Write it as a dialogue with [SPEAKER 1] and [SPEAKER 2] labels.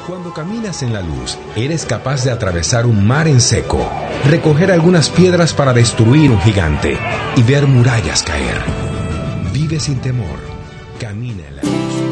[SPEAKER 1] Cuando caminas en la luz, eres capaz de atravesar un mar en seco, recoger algunas piedras para destruir un gigante y ver murallas caer. Vive sin temor, camina en la luz.